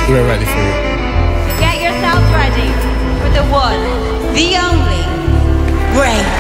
We're ready for you. Get yourself ready for the one, the only, Ray.